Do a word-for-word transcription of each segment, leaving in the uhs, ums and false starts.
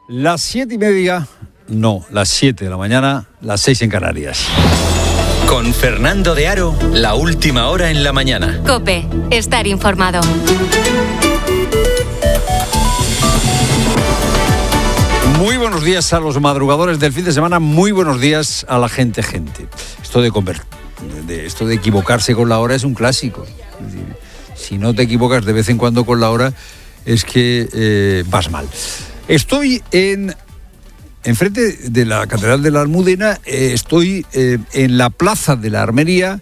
Las siete y media, no, las siete de la mañana, las seis en Canarias. Con Fernando de Aro, la última hora en la mañana. COPE, estar informado. Muy buenos días a los madrugadores del fin de semana, muy buenos días a la gente, gente. Esto de, conver- de, esto de equivocarse con la hora es un clásico. Es decir, si no te equivocas de vez en cuando con la hora, es que eh, vas mal. Estoy en... Enfrente de la Catedral de la Almudena, eh, estoy eh, en la Plaza de la Armería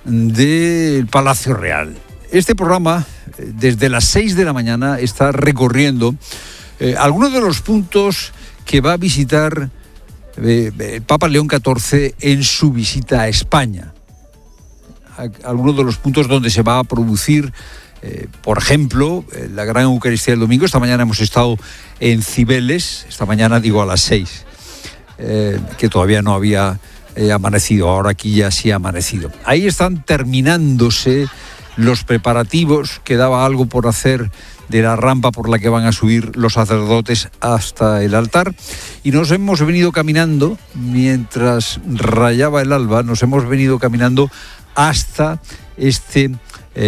del Palacio Real. Este programa, eh, desde las seis de la mañana, está recorriendo eh, algunos de los puntos que va a visitar eh, el Papa León catorce en su visita a España. Algunos de los puntos donde se va a producir, eh, por ejemplo, eh, la Gran Eucaristía del domingo. Esta mañana hemos estado en Cibeles, esta mañana digo a las seis, eh, que todavía no había eh, amanecido, ahora aquí ya sí ha amanecido. Ahí están terminándose los preparativos, quedaba algo por hacer de la rampa por la que van a subir los sacerdotes hasta el altar, y nos hemos venido caminando, mientras rayaba el alba, nos hemos venido caminando hasta este eh,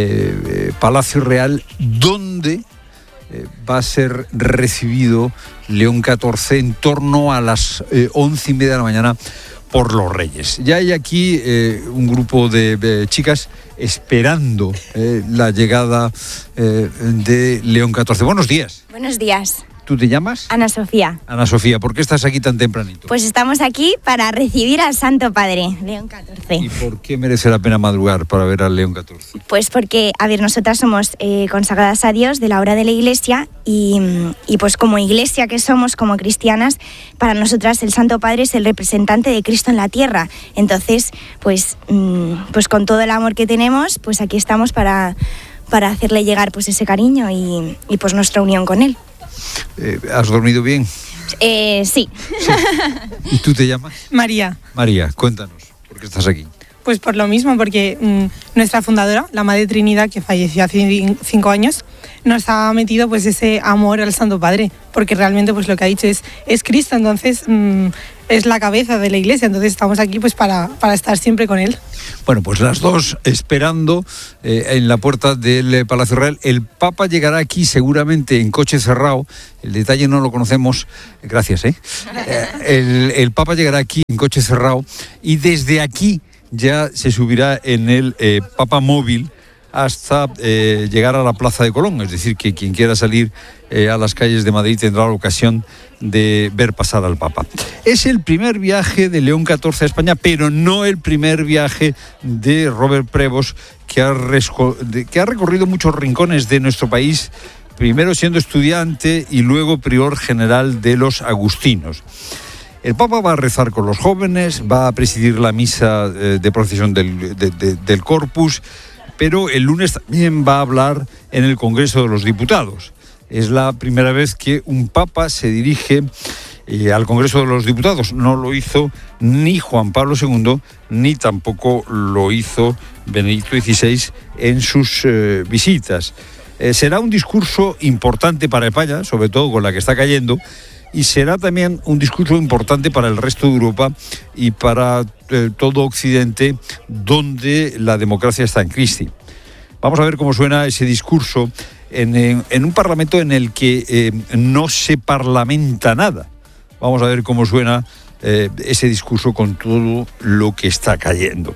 eh, Palacio Real, donde eh, va a ser recibido León catorce en torno a las eh, once y media de la mañana por los Reyes. Ya hay aquí eh, un grupo de, de chicas esperando eh, la llegada eh, de León catorce. Buenos días. Buenos días. ¿Tú te llamas? Ana Sofía. Ana Sofía, ¿por qué estás aquí tan tempranito? Pues estamos aquí para recibir al Santo Padre, León catorce. ¿Y por qué merece la pena madrugar para ver al León catorce? Pues porque, a ver, nosotras somos eh, consagradas a Dios de la obra de la Iglesia y, y pues como Iglesia que somos, como cristianas, para nosotras el Santo Padre es el representante de Cristo en la tierra. Entonces, pues, mm, pues con todo el amor que tenemos, pues aquí estamos para, para hacerle llegar pues ese cariño y, y pues nuestra unión con Él. Eh, ¿Has dormido bien? Eh, sí. sí. ¿Y tú te llamas? María. María, cuéntanos, ¿por qué estás aquí? Pues por lo mismo, porque mmm, nuestra fundadora, la Madre Trinidad, que falleció hace cinco años, nos ha metido pues ese amor al Santo Padre, porque realmente pues lo que ha dicho es, es Cristo, entonces mmm, es la cabeza de la Iglesia, entonces estamos aquí pues para, para estar siempre con Él. Bueno, pues las dos esperando eh, en la puerta del Palacio Real. El Papa llegará aquí seguramente en coche cerrado, el detalle no lo conocemos, gracias, ¿eh? eh el, el Papa llegará aquí en coche cerrado y desde aquí ya se subirá en el eh, Papa Móvil hasta eh, llegar a la Plaza de Colón, es decir, que quien quiera salir eh, a las calles de Madrid tendrá la ocasión de ver pasar al Papa. Es el primer viaje de León catorce a España, pero no el primer viaje de Robert Prevost, que ha, resco- de, que ha recorrido muchos rincones de nuestro país, primero siendo estudiante y luego prior general de los agustinos. El Papa va a rezar con los jóvenes, va a presidir la misa eh, de procesión del, de, de, del Corpus, pero el lunes también va a hablar en el Congreso de los Diputados. Es la primera vez que un Papa se dirige eh, al Congreso de los Diputados. No lo hizo ni Juan Pablo segundo, ni tampoco lo hizo Benedicto dieciséis en sus eh, visitas. Eh, será un discurso importante para España, sobre todo con la que está cayendo, y será también un discurso importante para el resto de Europa y para eh, todo Occidente, donde la democracia está en crisis. Vamos a ver cómo suena ese discurso en, en, en un parlamento en el que eh, no se parlamenta nada. Vamos a ver cómo suena eh, ese discurso con todo lo que está cayendo.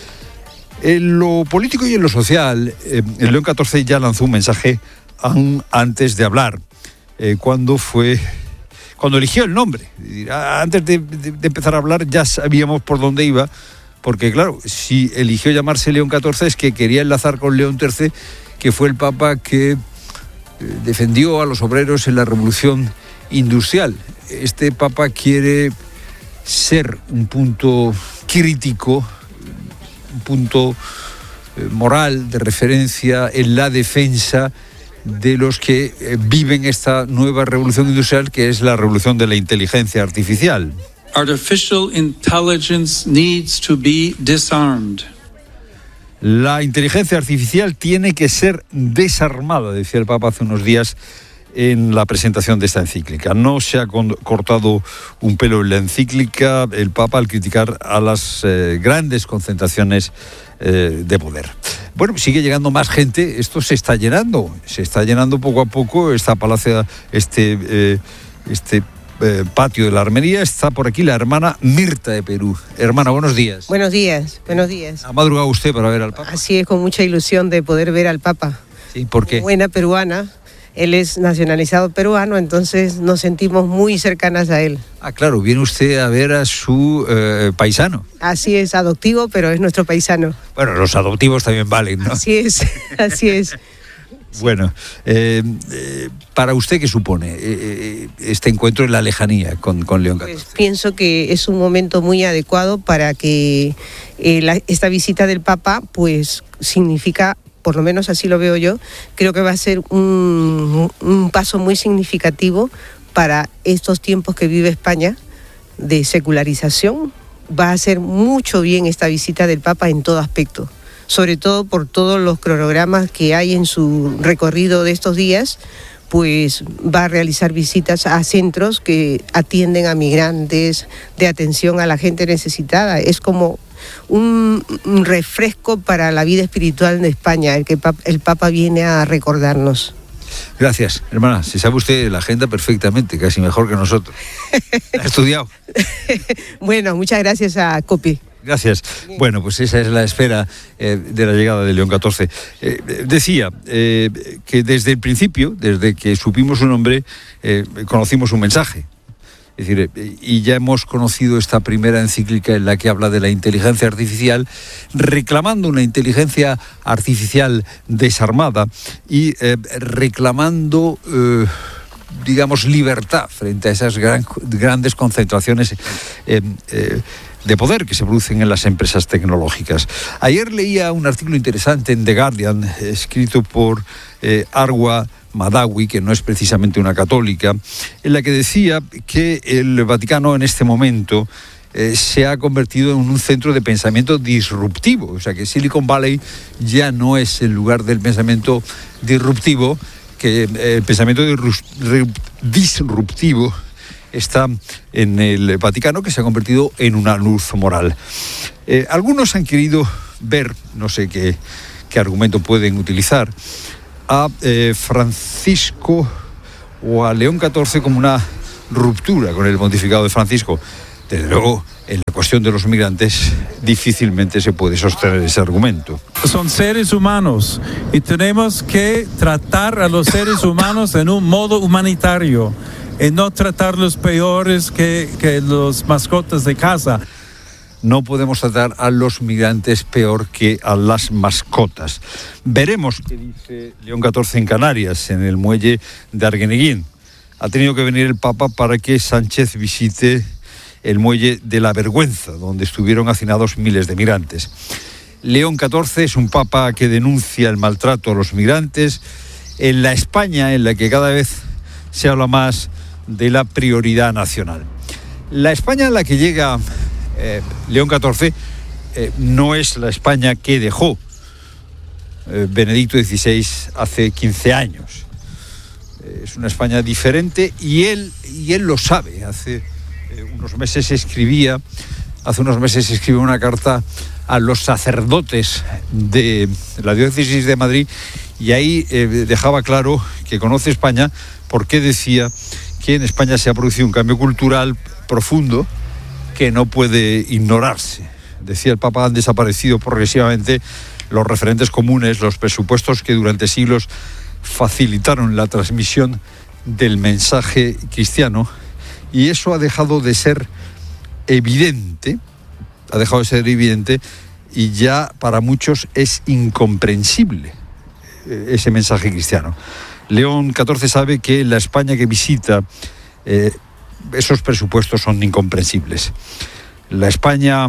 En lo político y en lo social, eh, el León catorce ya lanzó un mensaje aún antes de hablar, eh, cuando fue... Cuando eligió el nombre. Antes de, de, de empezar a hablar ya sabíamos por dónde iba, porque claro, si eligió llamarse León catorce es que quería enlazar con León tercero, que fue el Papa que defendió a los obreros en la Revolución Industrial. Este Papa quiere ser un punto crítico, un punto moral de referencia en la defensa de los que eh, viven esta nueva revolución industrial, que es la revolución de la inteligencia artificial. Artificial intelligence needs to be disarmed. La inteligencia artificial tiene que ser desarmada, decía el Papa hace unos días en la presentación de esta encíclica. No se ha con, cortado un pelo en la encíclica el Papa al criticar a las eh, grandes concentraciones eh, de poder. Bueno, sigue llegando más gente, esto se está llenando, se está llenando poco a poco esta palacio, este, eh, este eh, patio de la Armería. Está por aquí la hermana Mirta de Perú. Hermana, buenos días. Buenos días, buenos días. ¿Ha madrugado usted para ver al Papa? Así es, con mucha ilusión de poder ver al Papa. Sí, ¿por qué? Buena peruana. Él es nacionalizado peruano, entonces nos sentimos muy cercanas a él. Ah, claro, viene usted a ver a su eh, paisano. Así es, adoptivo, pero es nuestro paisano. Bueno, los adoptivos también valen, ¿no? Así es, así es. Bueno, eh, eh, ¿para usted qué supone eh, este encuentro en la lejanía con, con León catorce? Pues pienso que es un momento muy adecuado para que eh, la, esta visita del Papa pues significa, por lo menos así lo veo yo, creo que va a ser un, un paso muy significativo para estos tiempos que vive España de secularización. Va a hacer mucho bien esta visita del Papa en todo aspecto, sobre todo por todos los cronogramas que hay en su recorrido de estos días, pues va a realizar visitas a centros que atienden a migrantes, de atención a la gente necesitada. Es como un refresco para la vida espiritual de España, el que el Papa viene a recordarnos. Gracias, hermana. Se sabe usted la agenda perfectamente, casi mejor que nosotros. ¿La ha estudiado? Bueno, muchas gracias a Copi. Gracias. Bueno, pues esa es la espera eh, de la llegada de León catorce. Eh, decía eh, que desde el principio, desde que supimos su nombre, eh, conocimos su mensaje. Es decir, y ya hemos conocido esta primera encíclica en la que habla de la inteligencia artificial, reclamando una inteligencia artificial desarmada y eh, reclamando, eh, digamos, libertad frente a esas gran, grandes concentraciones eh, eh, de poder que se producen en las empresas tecnológicas. Ayer leía un artículo interesante en The Guardian, escrito por eh, Arwa Madawi, que no es precisamente una católica, en la que decía que el Vaticano en este momento eh, se ha convertido en un centro de pensamiento disruptivo. O sea, que Silicon Valley ya no es el lugar del pensamiento disruptivo, que eh, el pensamiento disruptivo está en el Vaticano, que se ha convertido en una luz moral. Eh, algunos han querido ver, no sé qué, qué argumento pueden utilizar, a eh, Francisco o a León catorce como una ruptura con el pontificado de Francisco. Desde luego, en la cuestión de los migrantes, difícilmente se puede sostener ese argumento. Son seres humanos y tenemos que tratar a los seres humanos en un modo humanitario y no tratarlos peores que, que los mascotas de casa. No podemos tratar a los migrantes peor que a las mascotas. Veremos qué dice León catorce en Canarias, en el muelle de Arguineguín. Ha tenido que venir el Papa para que Sánchez visite el muelle de la Vergüenza, donde estuvieron hacinados miles de migrantes. León catorce es un Papa que denuncia el maltrato a los migrantes en la España en la que cada vez se habla más de la prioridad nacional. La España en la que llega Eh, León catorce eh, no es la España que dejó eh, Benedicto dieciséis hace quince años. Eh, es una España diferente y él, y él lo sabe. Hace eh, unos meses escribía, hace unos meses escribió una carta a los sacerdotes de la diócesis de Madrid y ahí eh, dejaba claro que conoce España porque decía que en España se ha producido un cambio cultural profundo que no puede ignorarse. Decía el Papa, han desaparecido progresivamente los referentes comunes, los presupuestos que durante siglos facilitaron la transmisión del mensaje cristiano, y eso ha dejado de ser evidente, ha dejado de ser evidente, y ya para muchos es incomprensible ese mensaje cristiano. León catorce sabe que la España que visita eh, esos presupuestos son incomprensibles. La España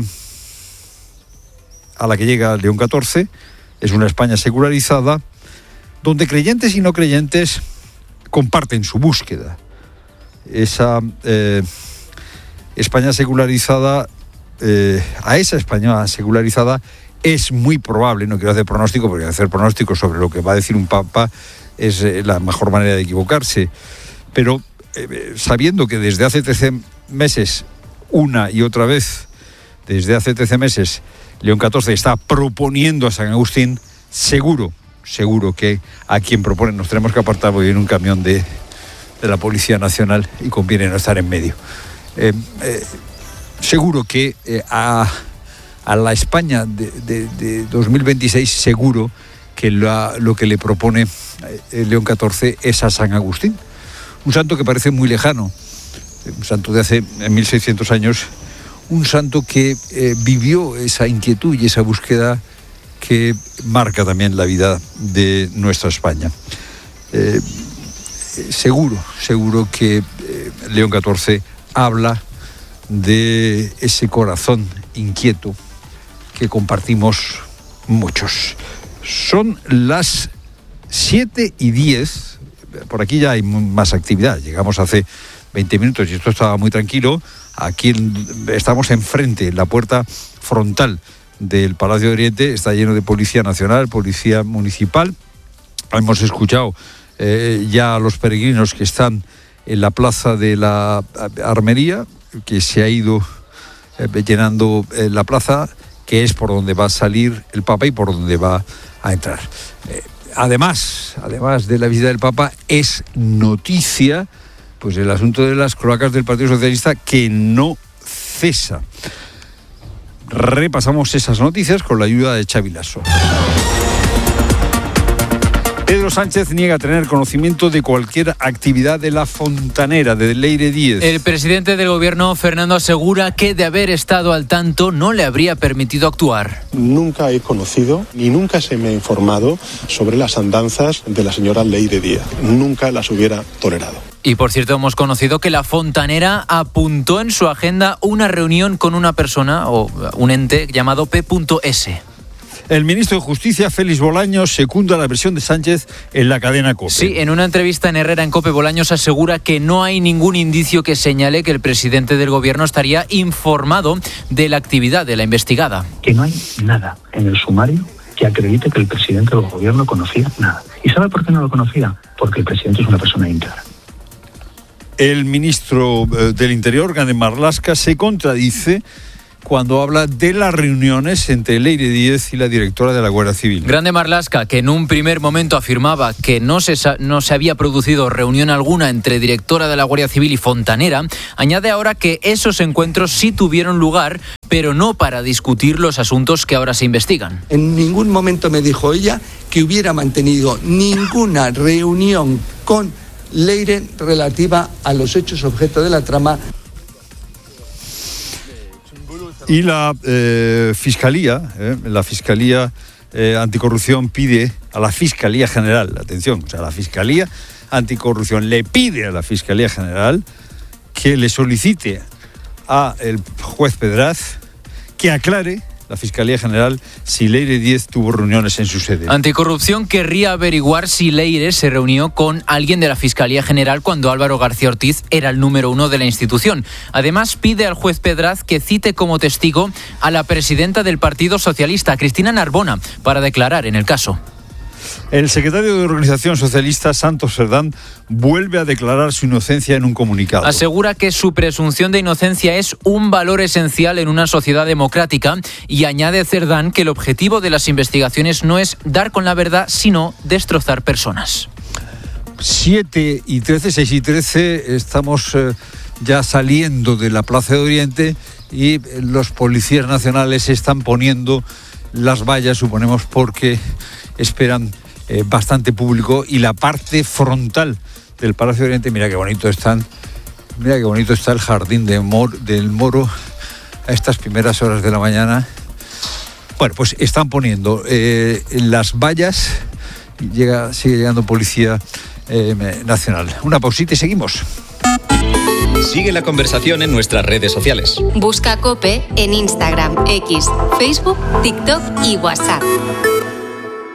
a la que llega León catorce es una España secularizada, donde creyentes y no creyentes comparten su búsqueda. Esa eh, España secularizada, eh, a esa España secularizada, es muy probable, no quiero hacer pronóstico, porque hacer pronóstico sobre lo que va a decir un papa es eh, la mejor manera de equivocarse, pero eh, sabiendo que desde hace trece meses, una y otra vez, desde hace trece meses, León catorce está proponiendo a San Agustín, seguro, seguro que a quien propone nos tenemos que apartar porque viene un camión de, de la Policía Nacional y conviene no estar en medio. Eh, eh, seguro que eh, a... a la España de, de, de dos mil veintiséis seguro que la, lo que le propone eh, León catorce es a San Agustín, un santo que parece muy lejano, un santo de hace mil seiscientos años, un santo que eh, vivió esa inquietud y esa búsqueda que marca también la vida de nuestra España. Eh, seguro, seguro que eh, León catorce habla de ese corazón inquieto que compartimos muchos. Son las siete y diez, por aquí ya hay más actividad, llegamos hace veinte minutos y esto estaba muy tranquilo. Aquí estamos enfrente, en la puerta frontal del Palacio de Oriente, está lleno de Policía Nacional, Policía Municipal. Hemos escuchado eh, ya a los peregrinos que están en la plaza de la Armería, que se ha ido eh, llenando eh, la plaza, que es por donde va a salir el Papa y por donde va a entrar. Eh, además, además de la visita del Papa, es noticia pues el asunto de las cloacas del Partido Socialista, que no cesa. Repasamos esas noticias con la ayuda de Xavi Lasso. Pedro Sánchez niega tener conocimiento de cualquier actividad de la fontanera de Leire Díez. El presidente del gobierno, Fernando, asegura que de haber estado al tanto no le habría permitido actuar. Nunca he conocido ni nunca se me ha informado sobre las andanzas de la señora Leire Díez. Nunca las hubiera tolerado. Y por cierto, hemos conocido que la fontanera apuntó en su agenda una reunión con una persona o un ente llamado P S. El ministro de Justicia, Félix Bolaños, secunda la versión de Sánchez en la cadena COPE. Sí, en una entrevista en Herrera en COPE, Bolaños asegura que no hay ningún indicio que señale que el presidente del gobierno estaría informado de la actividad de la investigada. Que no hay nada en el sumario que acredite que el presidente del gobierno conocía nada. ¿Y sabe por qué no lo conocía? Porque el presidente es una persona íntegra. El ministro del Interior, Grande Marlaska, se contradice cuando habla de las reuniones entre Leire Díez y la directora de la Guardia Civil. Grande Marlaska, que en un primer momento afirmaba que no se, no se había producido reunión alguna entre directora de la Guardia Civil y fontanera, añade ahora que esos encuentros sí tuvieron lugar, pero no para discutir los asuntos que ahora se investigan. En ningún momento me dijo ella que hubiera mantenido ninguna reunión con Leire relativa a los hechos objeto de la trama. Y la eh, Fiscalía, eh, la Fiscalía eh, Anticorrupción pide a la Fiscalía General, atención, o sea, la Fiscalía Anticorrupción le pide a la Fiscalía General que le solicite a el juez Pedraz que aclare, la Fiscalía General, si Leire Díez tuvo reuniones en su sede. Anticorrupción querría averiguar si Leire se reunió con alguien de la Fiscalía General cuando Álvaro García Ortiz era el número uno de la institución. Además, pide al juez Pedraz que cite como testigo a la presidenta del Partido Socialista, Cristina Narbona, para declarar en el caso. El secretario de Organización Socialista, Santos Cerdán, vuelve a declarar su inocencia en un comunicado. Asegura que su presunción de inocencia es un valor esencial en una sociedad democrática y añade Cerdán que el objetivo de las investigaciones no es dar con la verdad, sino destrozar personas. siete y trece, seis y trece, estamos eh, ya saliendo de la Plaza de Oriente y los policías nacionales están poniendo las vallas, suponemos, porque esperan eh, bastante público, y la parte frontal del Palacio de Oriente, mira qué bonito están, mira qué bonito está el jardín de Mor, del Moro a estas primeras horas de la mañana. Bueno, pues están poniendo eh, las vallas, llega, sigue llegando policía eh, nacional. Una pausita y seguimos. Sigue la conversación en nuestras redes sociales. Busca COPE en Instagram, X, Facebook, TikTok y WhatsApp.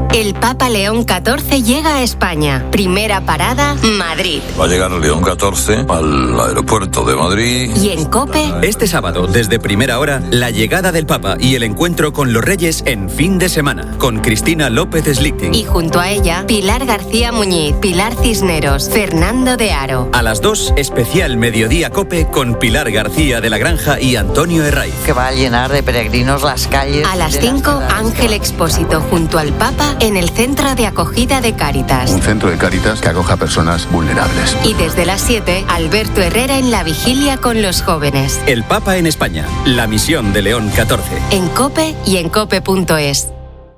El Papa León catorce llega a España. Primera parada, Madrid. Va a llegar León catorce al aeropuerto de Madrid. Y en COPE... Este sábado, desde primera hora, la llegada del Papa y el encuentro con los Reyes en fin de semana, con Cristina López Slichting. Y junto a ella, Pilar García Muñiz, Pilar Cisneros, Fernando de Aro. A las dos, especial Mediodía COPE con Pilar García de la Granja y Antonio Herraiz. Que va a llenar de peregrinos las calles. A las cinco, Ángel Expósito junto al Papa en el centro de acogida de Cáritas. Un centro de Cáritas que acoja a personas vulnerables. Y desde las siete, Alberto Herrera en la vigilia con los jóvenes. El Papa en España, la misión de León catorce. En COPE y en cope punto es.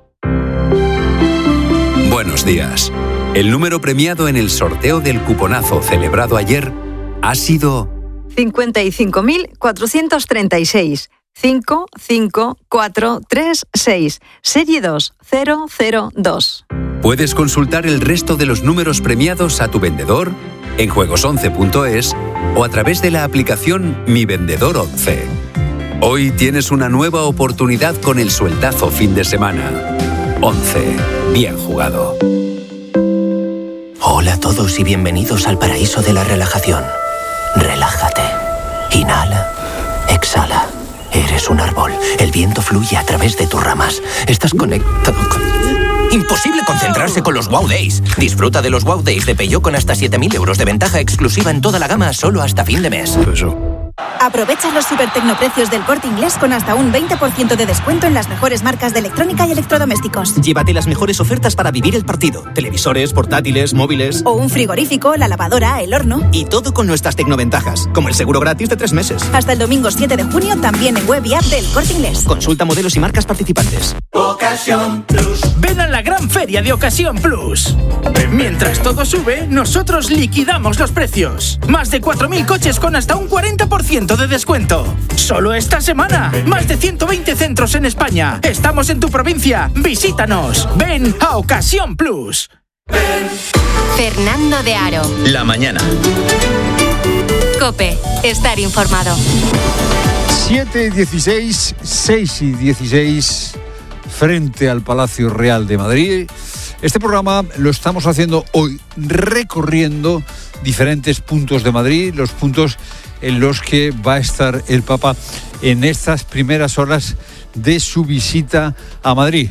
Buenos días. El número premiado en el sorteo del cuponazo celebrado ayer ha sido cincuenta y cinco mil cuatrocientos treinta y seis. cinco cinco cuatro tres seis, serie dos cero cero dos. Puedes consultar el resto de los números premiados a tu vendedor en juegos once punto es o a través de la aplicación Mi Vendedor once. Hoy tienes una nueva oportunidad con el sueldazo fin de semana. once. Bien jugado. Hola a todos y bienvenidos al paraíso de la relajación. Relájate. Inhala. Exhala. Eres un árbol. El viento fluye a través de tus ramas. Estás conectado con... Imposible concentrarse con los Wow Days. Disfruta de los Wow Days de Peugeot con hasta siete mil euros de ventaja exclusiva en toda la gama solo hasta fin de mes. Aprovecha los super tecnoprecios del Corte Inglés con hasta un veinte por ciento de descuento en las mejores marcas de electrónica y electrodomésticos. Llévate las mejores ofertas para vivir el partido. Televisores, portátiles, móviles... O un frigorífico, la lavadora, el horno... Y todo con nuestras tecnoventajas, como el seguro gratis de tres meses. Hasta el domingo siete de junio también en web y app del Corte Inglés. Consulta modelos y marcas participantes. Ocasión Plus. Ven a la gran feria de Ocasión Plus. Mientras todo sube, nosotros liquidamos los precios. Más de cuatro mil coches con hasta un cuarenta por ciento de descuento. Solo esta semana. Más de ciento veinte centros en España. Estamos en tu provincia. Visítanos. Ven a Ocasión Plus. Fernando de Aro. La mañana. COPE. Estar informado. siete y dieciséis, seis y dieciséis, frente al Palacio Real de Madrid. Este programa lo estamos haciendo hoy recorriendo diferentes puntos de Madrid, los puntos en los que va a estar el Papa en estas primeras horas de su visita a Madrid.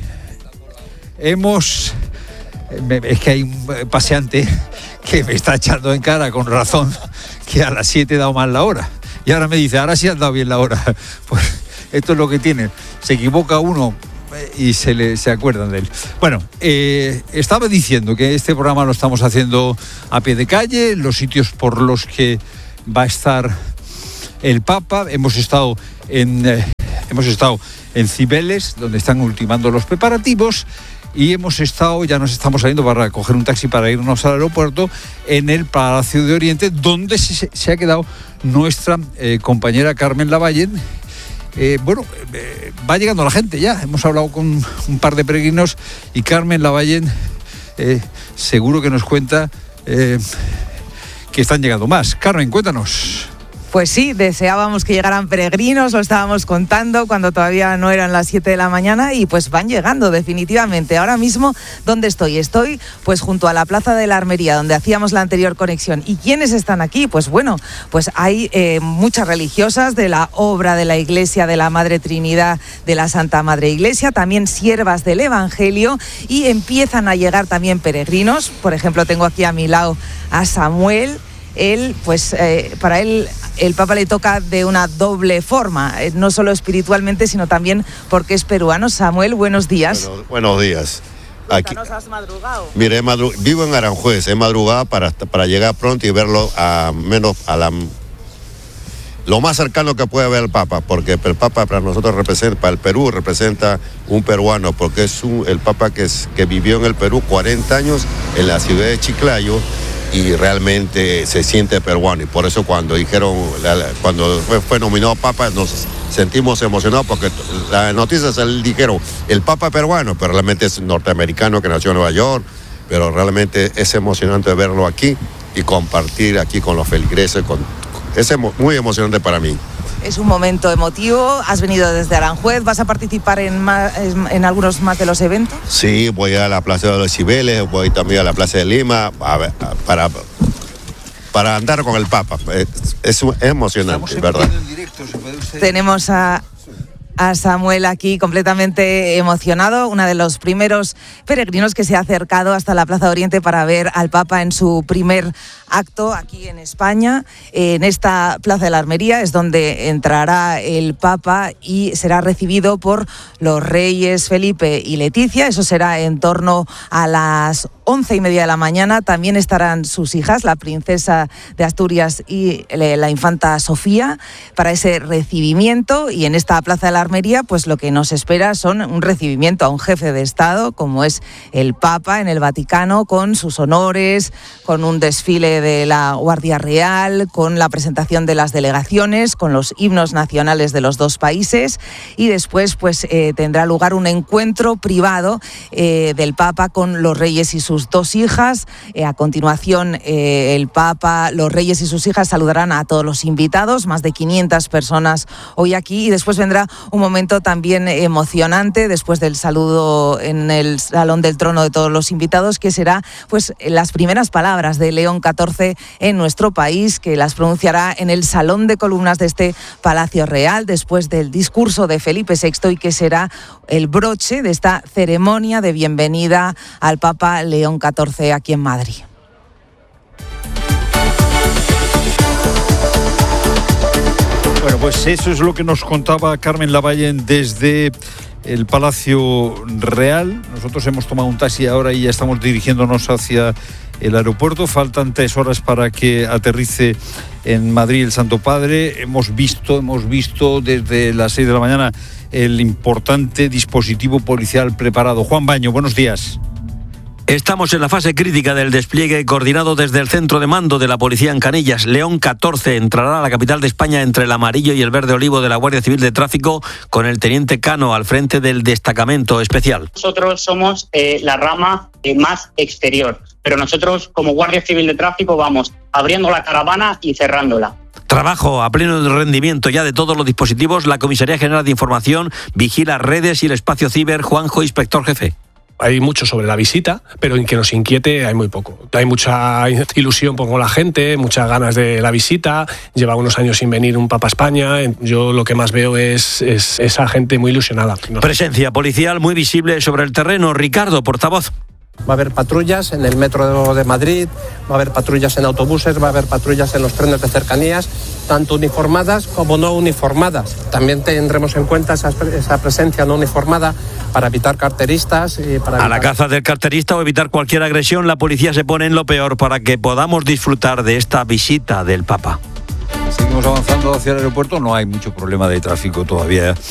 Hemos... Es que hay un paseante que me está echando en cara, con razón, que a las siete he dado mal la hora. Y ahora me dice, ahora sí has dado bien la hora. Pues esto es lo que tiene. Se equivoca uno y se le se acuerdan de él. Bueno, eh, estaba diciendo que este programa lo estamos haciendo a pie de calle, los sitios por los que va a estar el Papa. Hemos estado en eh, hemos estado en Cibeles, donde están ultimando los preparativos, y hemos estado, ya nos estamos saliendo para coger un taxi para irnos al aeropuerto, en el Palacio de Oriente, donde se, se ha quedado nuestra eh, compañera Carmen Lavallén. Eh, bueno, eh, va llegando la gente ya. Hemos hablado con un par de peregrinos y Carmen Lavallén eh, seguro que nos cuenta eh, que están llegando más. Carmen, cuéntanos. Pues sí, deseábamos que llegaran peregrinos, lo estábamos contando cuando todavía no eran las siete de la mañana y pues van llegando definitivamente. Ahora mismo, ¿dónde estoy? Estoy pues junto a la Plaza de la Armería, donde hacíamos la anterior conexión. ¿Y quiénes están aquí? Pues bueno, pues hay eh, muchas religiosas de la obra de la Iglesia de la Madre Trinidad de la Santa Madre Iglesia, también siervas del Evangelio, y empiezan a llegar también peregrinos. Por ejemplo, tengo aquí a mi lado a Samuel. Él, pues eh, para él el Papa le toca de una doble forma, eh, no solo espiritualmente, sino también porque es peruano. Samuel, buenos días. Bueno, buenos días. Aquí, ¿has madrugado? Mire, madru- vivo en Aranjuez, he madrugado para, para llegar pronto y verlo a menos a la lo más cercano que puede ver el Papa, porque el Papa para nosotros representa, para el Perú representa un peruano, porque es un, el Papa que, es, que vivió en el Perú cuarenta años en la ciudad de Chiclayo, y realmente se siente peruano, y por eso cuando dijeron, cuando fue, fue nominado Papa, nos sentimos emocionados, porque las noticias dijeron el Papa peruano, pero realmente es norteamericano que nació en Nueva York, pero realmente es emocionante verlo aquí y compartir aquí con los feligreses, con, es muy emocionante para mí. Es un momento emotivo, has venido desde Aranjuez, ¿vas a participar en, más, en algunos más de los eventos? Sí, voy a la Plaza de los Cibeles, voy también a la Plaza de Lima, a ver, para, para andar con el Papa. Es, es, es emocionante, ¿verdad? Directo, ¿se puede usted... Tenemos a... a Samuel aquí completamente emocionado, uno de los primeros peregrinos que se ha acercado hasta la Plaza de Oriente para ver al Papa en su primer acto aquí en España. En esta Plaza de la Armería es donde entrará el Papa y será recibido por los reyes Felipe y Leticia. Eso será en torno a las once y media de la mañana. También estarán sus hijas, la princesa de Asturias y la infanta Sofía, para ese recibimiento. Y en esta Plaza de la Armería, pues lo que nos espera son un recibimiento a un jefe de Estado, como es el Papa en el Vaticano, con sus honores, con un desfile de la Guardia Real, con la presentación de las delegaciones, con los himnos nacionales de los dos países, y después pues eh, tendrá lugar un encuentro privado eh, del Papa con los reyes y sus dos hijas. Eh, a continuación, eh, el Papa, los reyes y sus hijas saludarán a todos los invitados, más de quinientas personas hoy aquí, y después vendrá un momento también emocionante después del saludo en el Salón del Trono de todos los invitados, que será pues las primeras palabras de León catorce en nuestro país, que las pronunciará en el Salón de Columnas de este Palacio Real, después del discurso de Felipe sexto, y que será el broche de esta ceremonia de bienvenida al Papa León catorce aquí en Madrid. Bueno, pues eso es lo que nos contaba Carmen Lavallen desde el Palacio Real. Nosotros hemos tomado un taxi ahora y ya estamos dirigiéndonos hacia el aeropuerto. Faltan tres horas para que aterrice en Madrid el Santo Padre. Hemos visto, hemos visto desde las seis de la mañana el importante dispositivo policial preparado. Juan Baño, buenos días. Estamos en la fase crítica del despliegue coordinado desde el centro de mando de la policía en Canillas. León catorce entrará a la capital de España entre el amarillo y el verde olivo de la Guardia Civil de Tráfico, con el teniente Cano al frente del destacamento especial. Nosotros somos eh, la rama eh, más exterior, pero nosotros como Guardia Civil de Tráfico vamos abriendo la caravana y cerrándola. Trabajo a pleno rendimiento ya de todos los dispositivos. La Comisaría General de Información vigila redes y el espacio ciber. Juanjo, inspector jefe. Hay mucho sobre la visita, pero en que nos inquiete hay muy poco. Hay mucha ilusión con la gente, muchas ganas de la visita. Lleva unos años sin venir un Papa a España. Yo lo que más veo es, es esa gente muy ilusionada. Presencia policial muy visible sobre el terreno. Ricardo, portavoz. Va a haber patrullas en el metro de Madrid, va a haber patrullas en autobuses, va a haber patrullas en los trenes de cercanías, tanto uniformadas como no uniformadas. También tendremos en cuenta esa, esa presencia no uniformada para evitar carteristas. Y para evitar... A la caza del carterista o evitar cualquier agresión, la policía se pone en lo peor para que podamos disfrutar de esta visita del Papa. Seguimos avanzando hacia el aeropuerto, no hay mucho problema de tráfico todavía.